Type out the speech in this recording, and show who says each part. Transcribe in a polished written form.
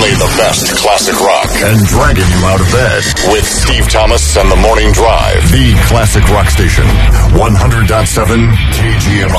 Speaker 1: Only the best classic rock.
Speaker 2: And dragging you out of bed.
Speaker 1: With Steve Thomas and the Morning Drive.
Speaker 2: The classic rock station. 100.7 KGMR.